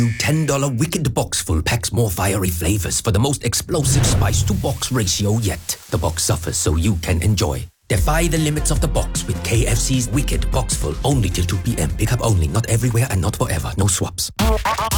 new $10 Wicked Box Full packs more fiery flavors for the most explosive spice-to-box ratio yet. The box suffers so you can enjoy. Defy the limits of the box with KFC's Wicked Box Full. Only till 2 p.m. Pick up only, not everywhere and not forever. No swaps.